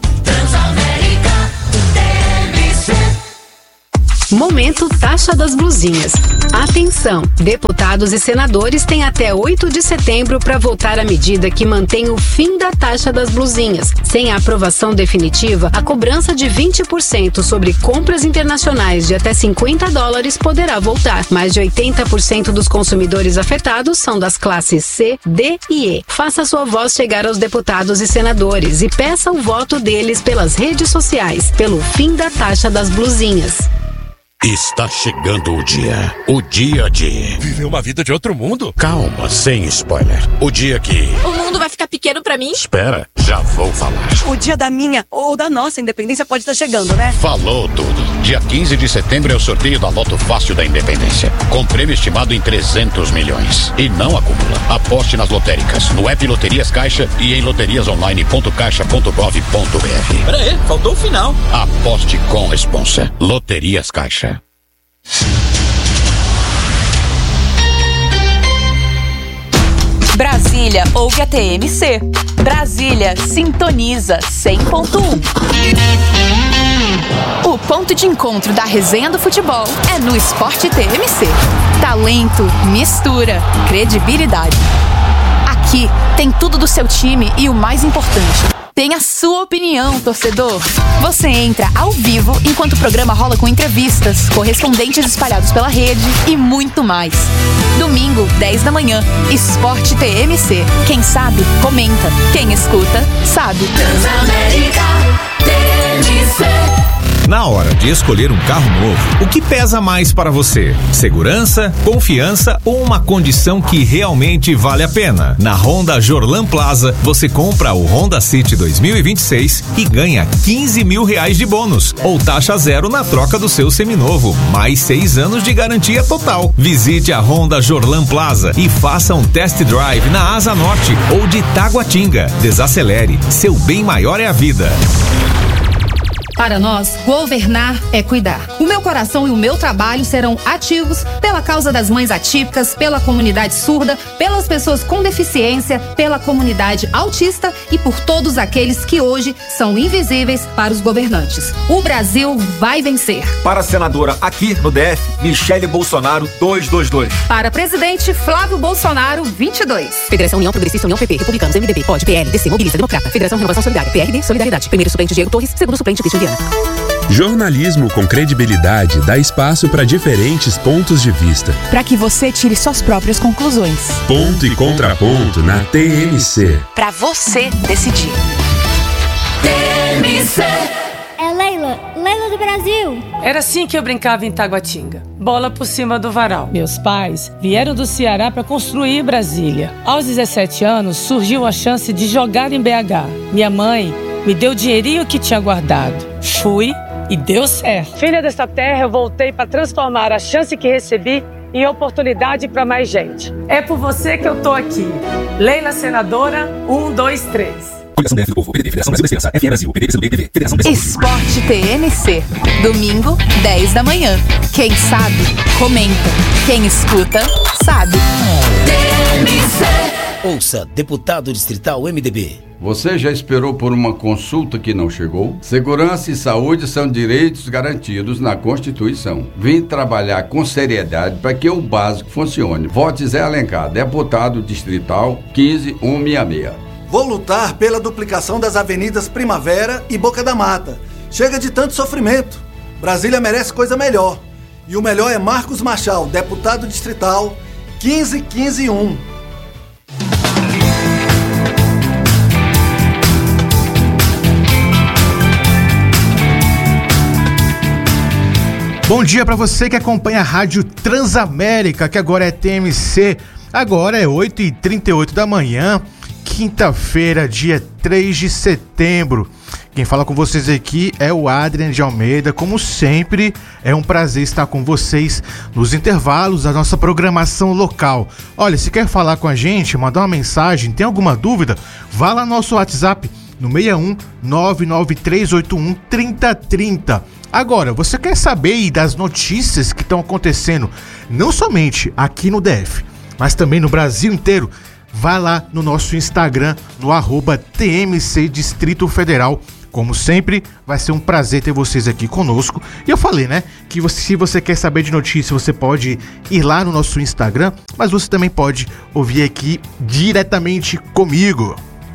Momento Taxa das Blusinhas. Atenção! Deputados e senadores têm até 8 de setembro para votar a medida que mantém o fim da taxa das blusinhas. Sem a aprovação definitiva, a cobrança de 20% sobre compras internacionais de até $50 poderá voltar. Mais de 80% dos consumidores afetados são das classes C, D e E. Faça sua voz chegar aos deputados e senadores e peça o voto deles pelas redes sociais, pelo fim da taxa das blusinhas. Está chegando o dia de... Viver uma vida de outro mundo? Calma, sem spoiler. O dia que... O mundo vai ficar pequeno pra mim? Espera, já vou falar. O dia da minha ou da nossa independência pode estar chegando, né? Falou tudo. Dia 15 de setembro é o sorteio da Loto Fácil da Independência. Com prêmio estimado em 300 milhões. E não acumula. Aposte nas lotéricas, no app Loterias Caixa e em loteriasonline.caixa.gov.br. Pera aí, faltou o final. Aposte com responsa. Loterias Caixa. Brasília ouve a TMC. Brasília sintoniza 100.1. O ponto de encontro da resenha do futebol é no Esporte TMC. Talento, mistura, credibilidade. Aqui tem tudo do seu time e o mais importante, tem a sua opinião, torcedor. Você entra ao vivo enquanto o programa rola com entrevistas, correspondentes espalhados pela rede e muito mais. Domingo, 10 da manhã, Esporte TMC. Quem sabe, comenta. Quem escuta, sabe. Transamérica TMC. Na hora de escolher um carro novo, o que pesa mais para você? Segurança, confiança ou uma condição que realmente vale a pena? Na Honda Jorlan Plaza, você compra o Honda City 2026 e ganha R$15 mil de bônus ou taxa zero na troca do seu seminovo, mais 6 anos de garantia total. Visite a Honda Jorlan Plaza e faça um test drive na Asa Norte ou de Taguatinga. Desacelere, seu bem maior é a vida. Para nós, governar é cuidar. O meu coração e o meu trabalho serão ativos pela causa das mães atípicas, pela comunidade surda, pelas pessoas com deficiência, pela comunidade autista e por todos aqueles que hoje são invisíveis para os governantes. O Brasil vai vencer. Para a senadora aqui no DF, Michele Bolsonaro, 222. Para presidente Flávio Bolsonaro, 22. Federação União Progressista, União PP, Republicanos, MDB, POD, PL, DC, Mobilista, Democrata, Federação Renovação Solidária, PRD, Solidariedade. Primeiro suplente Diego Torres, segundo suplente Cristian Viana. Jornalismo com credibilidade dá espaço para diferentes pontos de vista. Para que você tire suas próprias conclusões. Ponto e contraponto na TMC. Para você decidir. TMC. É Leila do Brasil. Era assim que eu brincava em Taguatinga. Bola por cima do varal. Meus pais vieram do Ceará para construir Brasília. Aos 17 anos, surgiu a chance de jogar em BH. Minha mãe me deu o dinheirinho que tinha guardado. Fui e deu certo. Filha desta terra, eu voltei para transformar a chance que recebi em oportunidade para mais gente. É por você que eu tô aqui. Leila Senadora, 1, 2, 3. Coligação DF do Povo, PDT, Federação Brasil da Esperança, FM Brasil, PDT, PCdoB, TV, Federação Pessoal. Esporte TMC. Domingo, 10 da manhã. Quem sabe, comenta. Quem escuta, sabe. TMC. Ouça Deputado Distrital MDB. Você já esperou por uma consulta que não chegou? Segurança e saúde são direitos garantidos na Constituição. Vim trabalhar com seriedade para que o básico funcione. Vote Zé Alencar, deputado distrital 15166. Vou lutar pela duplicação das avenidas Primavera e Boca da Mata. Chega de tanto sofrimento. Brasília merece coisa melhor. E o melhor é Marcos Machal, deputado distrital 15151. Bom dia para você que acompanha a Rádio Transamérica, que agora é TMC. Agora é 8h38 da manhã, quinta-feira, dia 3 de setembro. Quem fala com vocês aqui é o Adrian de Almeida. Como sempre, é um prazer estar com vocês nos intervalos da nossa programação local. Olha, se quer falar com a gente, mandar uma mensagem, tem alguma dúvida, vá lá no nosso WhatsApp no 61 99381 3030. Agora, você quer saber das notícias que estão acontecendo, não somente aqui no DF, mas também no Brasil inteiro? Vai lá no nosso Instagram, no @TMC Distrito Federal. Como sempre, vai ser um prazer ter vocês aqui conosco. E eu falei, né, que se você quer saber de notícia, você pode ir lá no nosso Instagram, mas você também pode ouvir aqui diretamente comigo.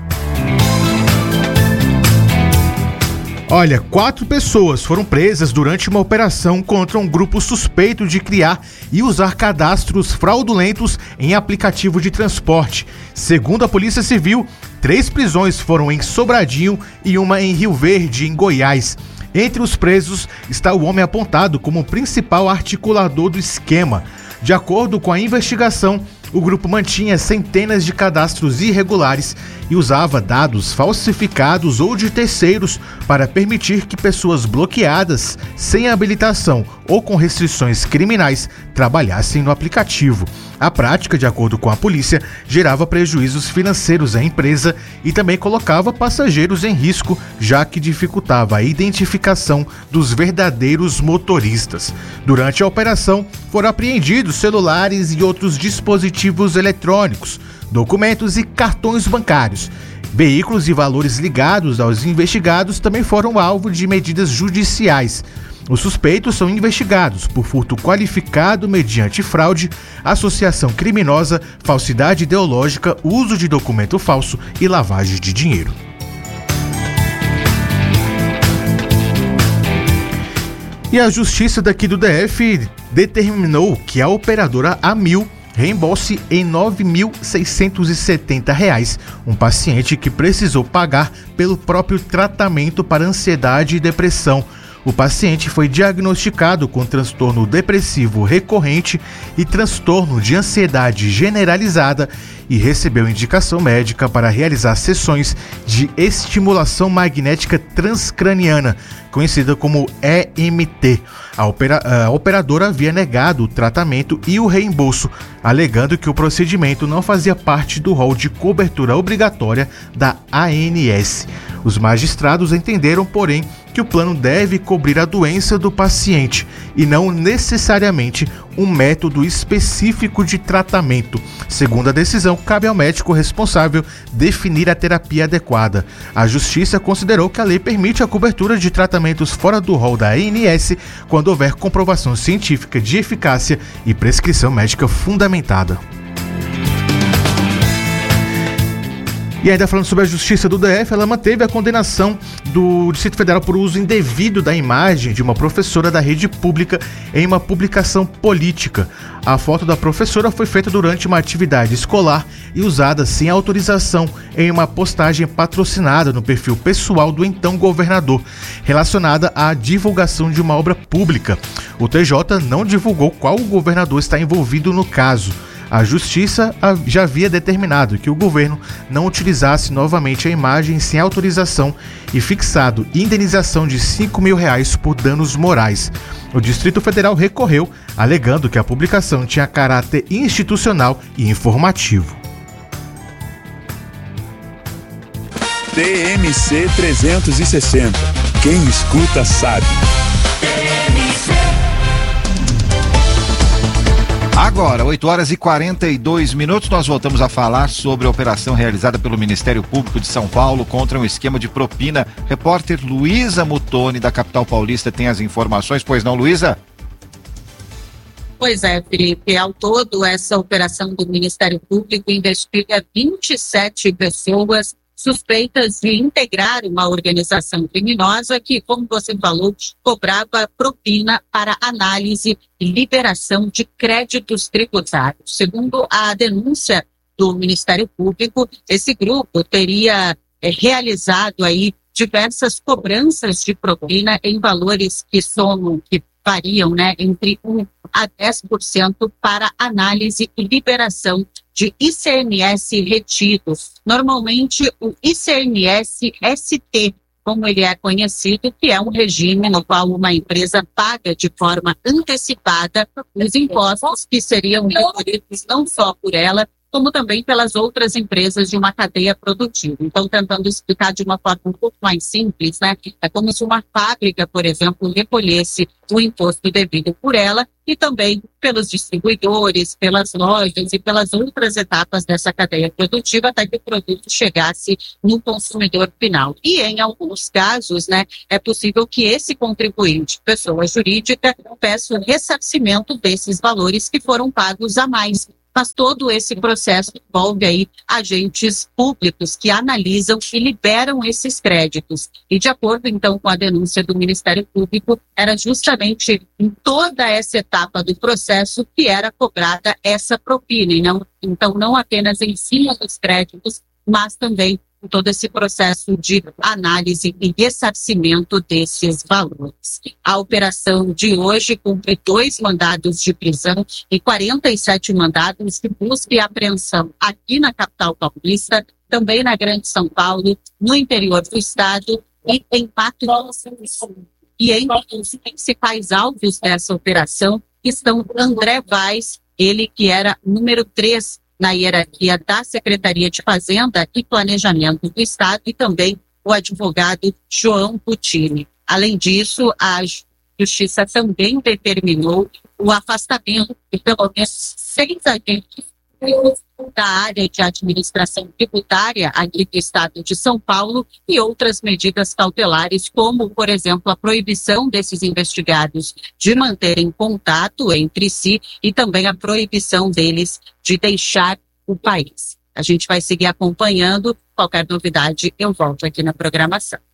Olha, 4 pessoas foram presas durante uma operação contra um grupo suspeito de criar e usar cadastros fraudulentos em aplicativo de transporte. Segundo a Polícia Civil, 3 prisões foram em Sobradinho e uma em Rio Verde, em Goiás. Entre os presos está o homem apontado como principal articulador do esquema. De acordo com a investigação, o grupo mantinha centenas de cadastros irregulares e usava dados falsificados ou de terceiros para permitir que pessoas bloqueadas, sem habilitação ou com restrições criminais, trabalhassem no aplicativo. A prática, de acordo com a polícia, gerava prejuízos financeiros à empresa e também colocava passageiros em risco, já que dificultava a identificação dos verdadeiros motoristas. Durante a operação, foram apreendidos celulares e outros dispositivos eletrônicos, documentos e cartões bancários. Veículos e valores ligados aos investigados também foram alvo de medidas judiciais. Os suspeitos são investigados por furto qualificado mediante fraude, associação criminosa, falsidade ideológica, uso de documento falso e lavagem de dinheiro. E a Justiça daqui do DF determinou que a operadora Amil reembolse em R$ 9.670 um paciente que precisou pagar pelo próprio tratamento para ansiedade e depressão. O paciente foi diagnosticado com transtorno depressivo recorrente e transtorno de ansiedade generalizada e recebeu indicação médica para realizar sessões de estimulação magnética transcraniana, conhecida como EMT. A operadora havia negado o tratamento e o reembolso, alegando que o procedimento não fazia parte do rol de cobertura obrigatória da ANS. Os magistrados entenderam, porém, que o plano deve cobrir a doença do paciente e não necessariamente um método específico de tratamento. Segundo a decisão, cabe ao médico responsável definir a terapia adequada. A Justiça considerou que a lei permite a cobertura de tratamentos fora do rol da ANS quando houver comprovação científica de eficácia e prescrição médica fundamentada. E ainda falando sobre a Justiça do DF, ela manteve a condenação do Distrito Federal por uso indevido da imagem de uma professora da rede pública em uma publicação política. A foto da professora foi feita durante uma atividade escolar e usada sem autorização em uma postagem patrocinada no perfil pessoal do então governador, relacionada à divulgação de uma obra pública. O TJ não divulgou qual governador está envolvido no caso. A Justiça já havia determinado que o governo não utilizasse novamente a imagem sem autorização e fixado indenização de R$ 5.000 por danos morais. O Distrito Federal recorreu, alegando que a publicação tinha caráter institucional e informativo. TMC 360. Quem escuta sabe. Agora, 8h42, nós voltamos a falar sobre a operação realizada pelo Ministério Público de São Paulo contra um esquema de propina. Repórter Luísa Mutoni, da capital paulista, tem as informações. Pois não, Luísa? Pois é, Felipe. Ao todo, essa operação do Ministério Público investiga 27 pessoas suspeitas de integrar uma organização criminosa que, como você falou, cobrava propina para análise e liberação de créditos tributários. Segundo a denúncia do Ministério Público, esse grupo teria realizado aí diversas cobranças de propina em valores que variam, né, entre 1 a 10% para análise e liberação de ICMS retidos. Normalmente, o ICMS-ST como ele é conhecido, que é um regime no qual uma empresa paga de forma antecipada os impostos que seriam recolhidos não só por ela, como também pelas outras empresas de uma cadeia produtiva. Então, tentando explicar de uma forma um pouco mais simples, né? É como se uma fábrica, por exemplo, recolhesse o imposto devido por ela e também pelos distribuidores, pelas lojas e pelas outras etapas dessa cadeia produtiva até que o produto chegasse no consumidor final. E em alguns casos, né, é possível que esse contribuinte, pessoa jurídica, peça o ressarcimento desses valores que foram pagos a mais. Mas todo esse processo envolve aí agentes públicos que analisam e liberam esses créditos. E de acordo, então, com a denúncia do Ministério Público, era justamente em toda essa etapa do processo que era cobrada essa propina. E não, então, não apenas em cima dos créditos, mas também em todo esse processo de análise e ressarcimento desses valores. A operação de hoje cumpre 2 mandados de prisão e 47 mandados de busca e apreensão aqui na capital paulista, também na Grande São Paulo, no interior do estado e em Mato Grosso do Sul. E entre os principais alvos dessa operação estão André Vaz, ele que era número 3 na hierarquia da Secretaria de Fazenda e Planejamento do Estado, e também o advogado João Puccini. Além disso, a Justiça também determinou o afastamento de pelo menos 6 agentes da área de administração tributária aqui do Estado de São Paulo e outras medidas cautelares, como, por exemplo, a proibição desses investigados de manterem contato entre si e também a proibição deles de deixar o país. A gente vai seguir acompanhando. Qualquer novidade, eu volto aqui na programação.